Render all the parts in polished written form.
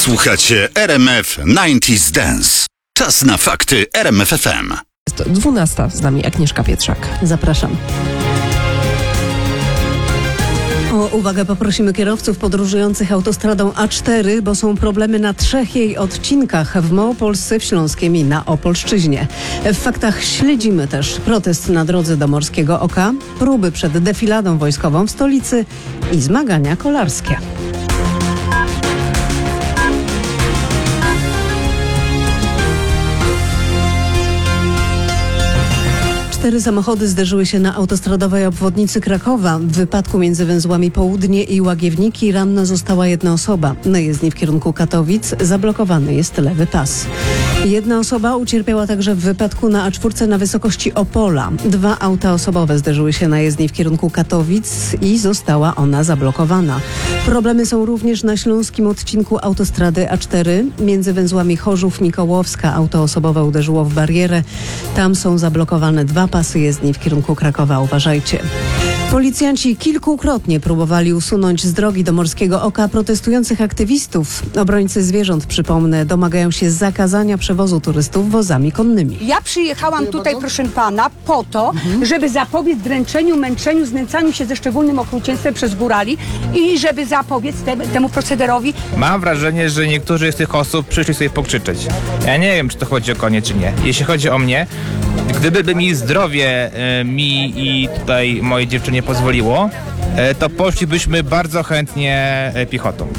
Słuchacie RMF 90s Dance. Czas na fakty RMF FM. Jest 12, z nami Agnieszka Pietrzak. Zapraszam. O uwagę poprosimy kierowców podróżujących autostradą A4, bo są problemy na 3 jej odcinkach w Małopolsce, w Śląskiem i na Opolszczyźnie. W faktach śledzimy też protest na drodze do Morskiego Oka, próby przed defiladą wojskową w stolicy i zmagania kolarskie. 4 samochody zderzyły się na autostradowej obwodnicy Krakowa. W wypadku między węzłami Południe i Łagiewniki ranna została jedna osoba. Na jezdni w kierunku Katowic zablokowany jest lewy pas. Jedna osoba ucierpiała także w wypadku na A4 na wysokości Opola. 2 auta osobowe zderzyły się na jezdni w kierunku Katowic i została ona zablokowana. Problemy są również na śląskim odcinku autostrady A4. Między węzłami Chorzów-Mikołowska auto osobowe uderzyło w barierę. Tam są zablokowane 2 pasy jezdni w kierunku Krakowa. Uważajcie. Policjanci kilkukrotnie próbowali usunąć z drogi do Morskiego Oka protestujących aktywistów. Obrońcy zwierząt, przypomnę, domagają się zakazania przewozu turystów wozami konnymi. Ja przyjechałam tutaj, proszę pana, po to, żeby zapobiec dręczeniu, męczeniu, znęcaniu się ze szczególnym okrucieństwem przez górali i żeby zapobiec temu procederowi. Mam wrażenie, że niektórzy z tych osób przyszli sobie pokrzyczeć. Ja nie wiem, czy to chodzi o konie, czy nie. Jeśli chodzi o mnie, gdyby mi zdrowie mi i tutaj mojej dziewczynie pozwoliło, to poszlibyśmy bardzo chętnie piechotą.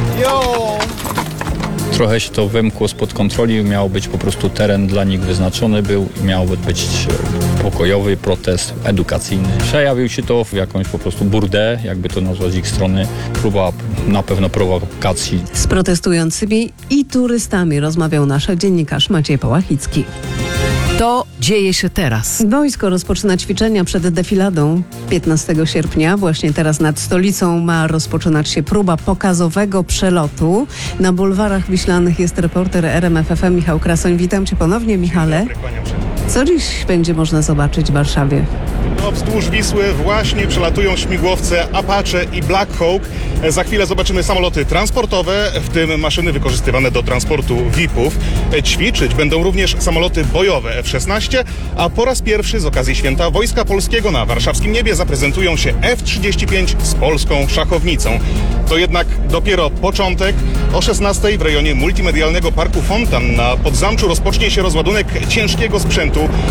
Trochę się to wymkło spod kontroli, miał być po prostu teren dla nich wyznaczony był i miał być pokojowy protest edukacyjny. Przejawił się to w jakąś po prostu burdę, jakby to nazwać z ich strony, próba na pewno prowokacji. Z protestującymi i turystami rozmawiał nasz dziennikarz Maciej Pałachicki. To dzieje się teraz. Wojsko rozpoczyna ćwiczenia przed defiladą 15 sierpnia. Właśnie teraz nad stolicą ma rozpoczynać się próba pokazowego przelotu. Na bulwarach wiślanych jest reporter RMF FM Michał Krasoń. Witam cię ponownie, Michale. Co dziś będzie można zobaczyć w Warszawie? Wzdłuż Wisły właśnie przelatują śmigłowce Apache i Black Hawk. Za chwilę zobaczymy samoloty transportowe, w tym maszyny wykorzystywane do transportu VIP-ów. Ćwiczyć będą również samoloty bojowe F-16, a po raz pierwszy z okazji Święta Wojska Polskiego na warszawskim niebie zaprezentują się F-35 z polską szachownicą. To jednak dopiero początek. O 16 w rejonie multimedialnego Parku Fontan na Podzamczu rozpocznie się rozładunek ciężkiego sprzętu